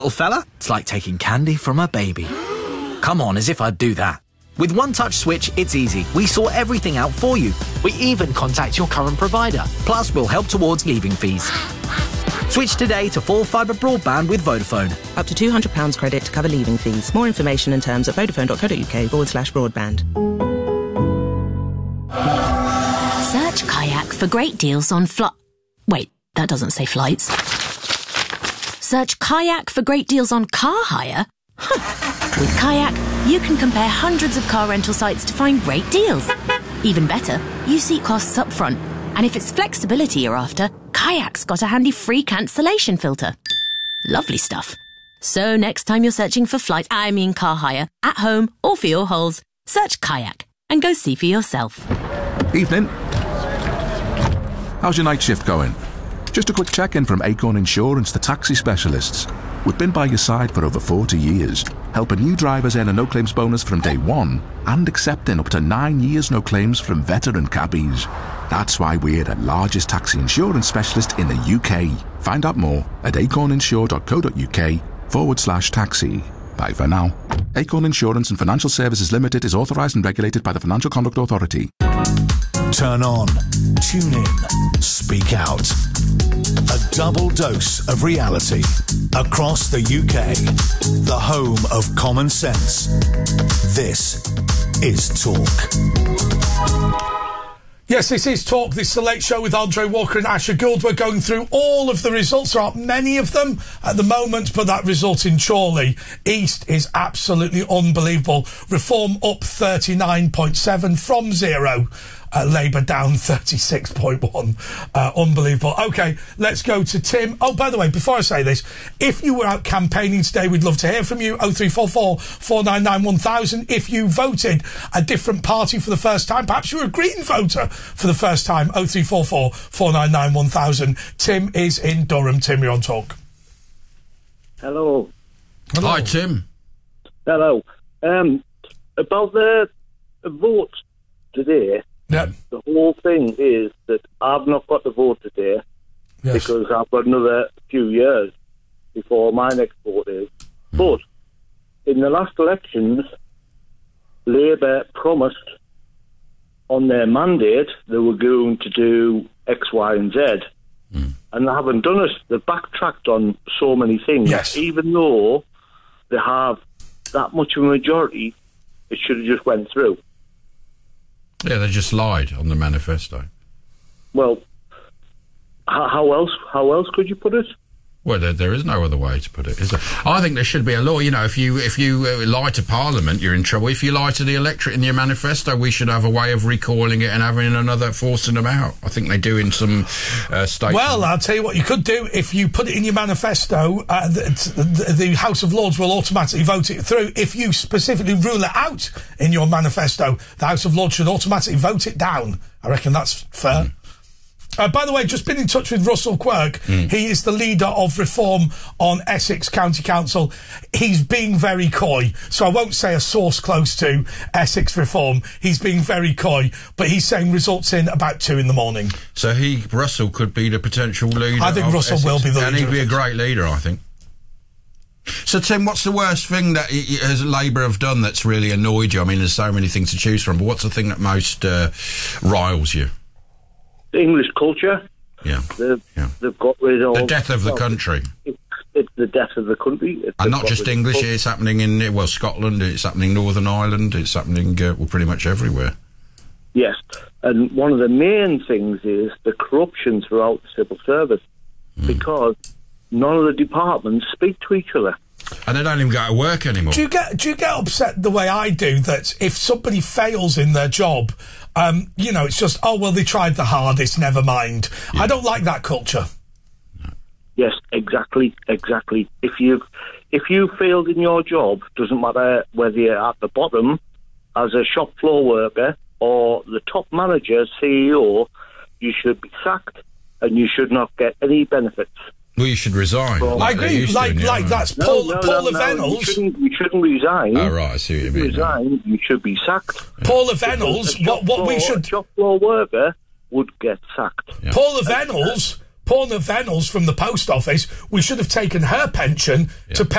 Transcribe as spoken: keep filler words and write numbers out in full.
Little fella, it's like taking candy from a baby. Come on, as if I'd do that. With One Touch Switch, it's easy. We sort everything out for you. We even contact your current provider. Plus, we'll help towards leaving fees. Switch today to full fibre broadband with Vodafone. Up to two hundred pounds credit to cover leaving fees. More information and terms at vodafone.co.uk forward slash broadband. Search Kayak for great deals on fli... Wait, that doesn't say flights. Search Kayak for great deals on car hire? With Kayak, you can compare hundreds of car rental sites to find great deals. Even better, you see costs up front. And if it's flexibility you're after, Kayak's got a handy free cancellation filter. Lovely stuff. So next time you're searching for flight, I mean car hire, at home or for your holes, search Kayak and go see for yourself. Evening. How's your night shift going? Just a quick check-in from Acorn Insurance, the taxi specialists. We've been by your side for over forty years, helping new drivers earn a no-claims bonus from day one and accepting up to nine years no claims from veteran cabbies. That's why we're the largest taxi insurance specialist in the U K. Find out more at acorninsure.co.uk forward slash taxi. Bye for now. Acorn Insurance and Financial Services Limited is authorised and regulated by the Financial Conduct Authority. Turn on, tune in, speak out. A double dose of reality across the U K. The home of common sense. This is Talk. Yes, this is Talk, this is the Late Show with Andre Walker and Asher Gould. We're going through all of the results. There aren't many of them at the moment, but that result in Chorley East is absolutely unbelievable. Reform up thirty-nine point seven from zero. Uh, Labour down thirty-six point one. Uh, unbelievable. OK, let's go to Tim. Oh, by the way, before I say this, if you were out campaigning today, we'd love to hear from you. oh three four four, four nine nine, one thousand. If you voted a different party for the first time, perhaps you were a Green voter for the first time, oh three four four, four nine nine, one thousand. Tim is in Durham. Tim, you're on Talk. Hello. Hello. Hi, Tim. Hello. Um, about the, the vote today, yep. The whole thing is that I've not got to vote today yes. because I've got another few years before my next vote is. Mm. But in the last elections, Labour promised on their mandate they were going to do X, Y and Z. Mm. And they haven't done it. They've backtracked on so many things. Yes. Even though they have that much of a majority, it should have just went through. Yeah, they just lied on the manifesto. Well, how, how else? How else could you put it? Well, there, there is no other way to put it, is there? I think there should be a law. You know, if you if you uh, lie to Parliament, you're in trouble. If you lie to the electorate in your manifesto, we should have a way of recalling it and having another forcing them out. I think they do in some uh, states. Well, I'll tell you what you could do. If you put it in your manifesto, uh, the, the, the House of Lords will automatically vote it through. If you specifically rule it out in your manifesto, the House of Lords should automatically vote it down. I reckon that's fair. Mm. Uh, by the way, just been in touch with Russell Quirk. Mm. He is the leader of Reform on Essex County Council. He's being very coy, so I won't say a source close to Essex Reform. He's being very coy, but he's saying results in about two in the morning. So he, Russell, could be the potential leader. I think of Russell Essex, will be the and leader. And he'd be a great leader, I think. So, Tim, what's the worst thing that has Labour have done that's really annoyed you? I mean, there's so many things to choose from, but what's the thing that most uh, riles you? The English culture. Yeah. They've, yeah. they've got rid of... The death of the well, country. It's, it's the death of the country. It's and not just English, it's happening in, well, Scotland, it's happening Northern Ireland, it's happening, uh, well, pretty much everywhere. Yes. And one of the main things is the corruption throughout the civil service, mm. because none of the departments speak to each other. And they don't even go to work anymore. Do you get do you get upset the way I do that if somebody fails in their job, um, you know, it's just, oh, well, they tried the hardest, never mind. Yeah. I don't like that culture. No. Yes, exactly, exactly. If you if you failed in your job, doesn't matter whether you're at the bottom as a shop floor worker or the top manager, C E O, you should be sacked and you should not get any benefits. Well, you should resign. Well, I agree. Like, to, like yeah. that's no, Paul, no, Paula no, no. Venables. You shouldn't, you shouldn't resign. Oh, right, I see what you mean. Resign, yeah. you should be sacked. Yeah. Paula Venables, what, what floor, we should... A shop floor worker would get sacked. Yeah. Paula Venables, Paula Venables from the post office, we should have taken her pension Yeah. to pay